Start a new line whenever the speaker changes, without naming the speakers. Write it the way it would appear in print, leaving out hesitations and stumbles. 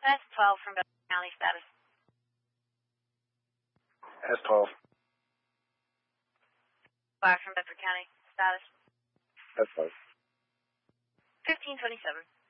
S12 from Bedford County, status.
S12.
5 from Bedford County, status.
S5.
1527.